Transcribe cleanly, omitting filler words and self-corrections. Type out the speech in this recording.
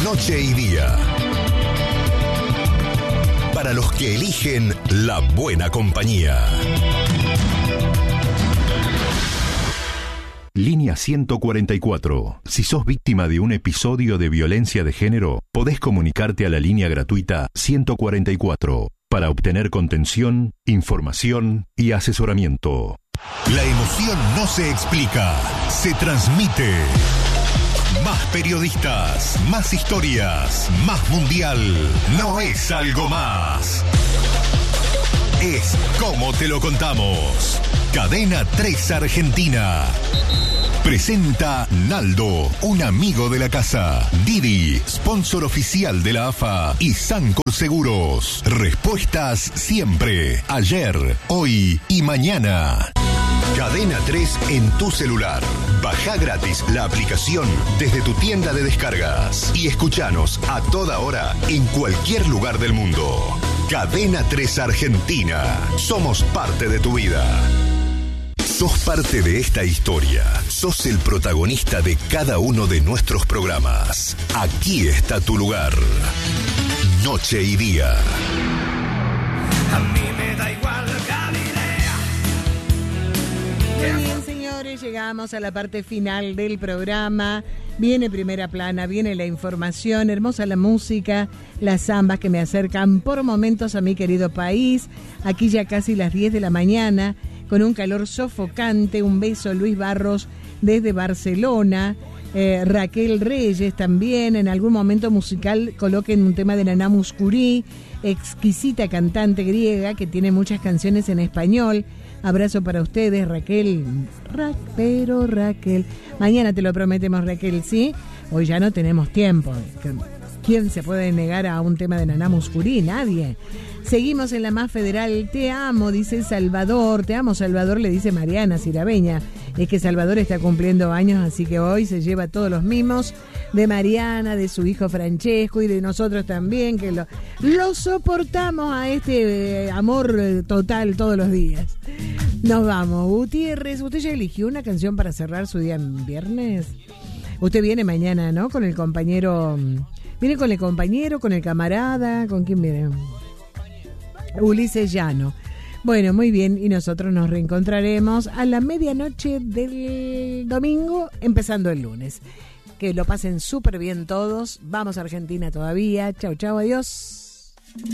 Noche y día. Para los que eligen la buena compañía. Línea 144. Si sos víctima de un episodio de violencia de género, podés comunicarte a la línea gratuita 144 para obtener contención, información y asesoramiento. La emoción no se explica, se transmite. Más periodistas, más historias, más mundial. No es algo más. Es como te lo contamos. Cadena 3 Argentina. Presenta Naldo, un amigo de la casa. Didi, sponsor oficial de la AFA. Y Sancor Seguros. Respuestas siempre. Ayer, hoy y mañana. Cadena 3 en tu celular. Baja gratis la aplicación desde tu tienda de descargas. Y escuchanos a toda hora en cualquier lugar del mundo. Cadena 3 Argentina. Somos parte de tu vida. Sos parte de esta historia. Sos el protagonista de cada uno de nuestros programas. Aquí está tu lugar. Noche y día. A mí me da igual Galilea. Muy bien, señores, llegamos a la parte final del programa. Viene Primera Plana, viene la información, hermosa la música, las zambas que me acercan por momentos a mi querido país. Aquí ya casi las 10 de la mañana, con un calor sofocante. Un beso, Luis Barros, desde Barcelona. Raquel Reyes también. En algún momento musical coloquen un tema de Naná Mouskouri, exquisita cantante griega que tiene muchas canciones en español. Abrazo para ustedes, Raquel. Pero Raquel, mañana te lo prometemos, Raquel, ¿sí? Hoy ya no tenemos tiempo. ¿Quién se puede negar a un tema de Naná Mouskouri? Nadie. Seguimos en la más federal. Te amo, dice Salvador. Te amo, Salvador, le dice Mariana Cirabeña. Es que Salvador está cumpliendo años, así que hoy se lleva todos los mimos de Mariana, de su hijo Francesco y de nosotros también, que lo soportamos a este amor total todos los días. Nos vamos. Gutiérrez, ¿usted ya eligió una canción para cerrar su día en viernes? Usted viene mañana, ¿no? Con el compañero. ¿Viene con el compañero, con el camarada? ¿Con quién viene? Ulises Llano. Bueno, muy bien, y nosotros nos reencontraremos a la medianoche del domingo, empezando el lunes. Que lo pasen súper bien todos. Vamos a Argentina todavía. Chau, chau, adiós.